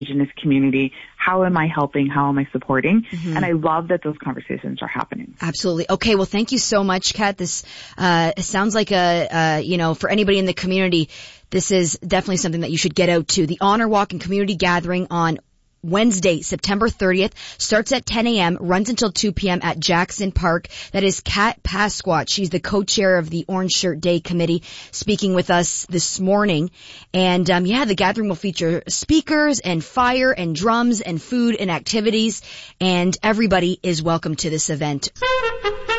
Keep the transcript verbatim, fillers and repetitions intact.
in this community? How am I helping? How am I supporting? Mm-hmm. And I love that those conversations are happening. Absolutely. Okay. Well, thank you so much, Kat. This, uh, sounds like a, uh, you know, for anybody in the community, this is definitely something that you should get out to. The Honor Walk and Community Gathering on Wednesday, September thirtieth, starts at ten a.m., runs until two p.m. at Jackson Park. That is Kat Pasquat. She's the co-chair of the Orange Shirt Day Committee, speaking with us this morning. And, um, yeah, the gathering will feature speakers and fire and drums and food and activities. And everybody is welcome to this event.